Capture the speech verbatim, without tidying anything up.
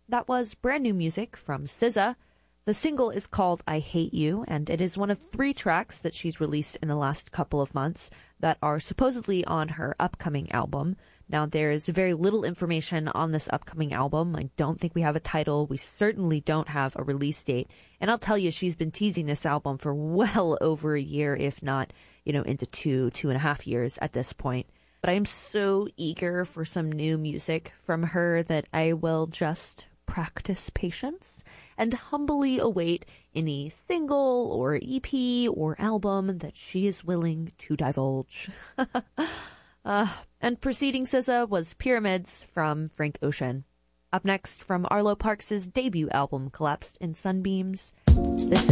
that was brand new music from S Z A. The single is called I Hate You, and it is one of three tracks that she's released in the last couple of months that are supposedly on her upcoming album. Now, there is very little information on this upcoming album. I don't think we have a title. We certainly don't have a release date. And I'll tell you, she's been teasing this album for well over a year, if not, you know, into two, two and a half years at this point. But I'm so eager for some new music from her that I will just practice patience and humbly await any single or E P or album that she is willing to divulge. uh, and preceding S Z A was Pyramids from Frank Ocean. Up next, from Arlo Parks' debut album, Collapsed in Sunbeams, this